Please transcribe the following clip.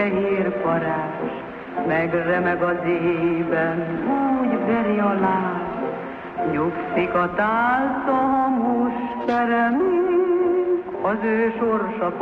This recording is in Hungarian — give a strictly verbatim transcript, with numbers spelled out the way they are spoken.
fehér parázs, megremeg az ében, úgy veri a láb. Nyugszik a tálca, ha most teremünk, az ő sorsa